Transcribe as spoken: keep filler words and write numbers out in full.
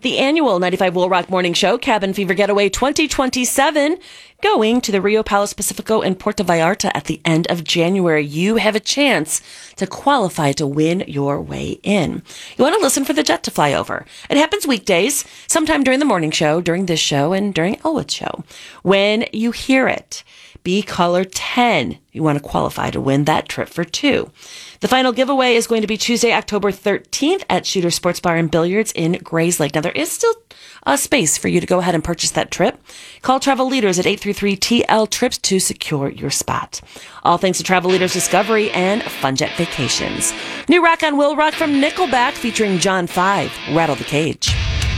The annual ninety-five Will Rock Morning Show, Cabin Fever Getaway twenty twenty-seven, going to the Rio Palace Pacifico in Puerto Vallarta at the end of January. You have a chance to qualify to win your way in. You want to listen for the jet to fly over. It happens weekdays, sometime during the morning show, during this show, and during Elwood's show. When you hear it, be caller ten. You want to qualify to win that trip for two. The final giveaway is going to be Tuesday, October thirteenth at Shooter Sports Bar and Billiards in Grayslake. Now, there is still a space for you to go ahead and purchase that trip. Call Travel Leaders at eight three three T L Trips to secure your spot. All thanks to Travel Leaders Discovery and Funjet Vacations. New rock on Will Rock from Nickelback featuring John five, Rattle the Cage.